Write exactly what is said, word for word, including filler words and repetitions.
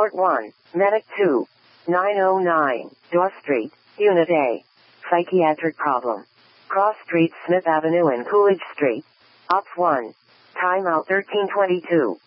Report one, Medic two, nine oh nine, Dorr Street, Unit A. Psychiatric problem. Cross Street, Smith Avenue and Coolidge Street. Ops one. Timeout thirteen twenty-two.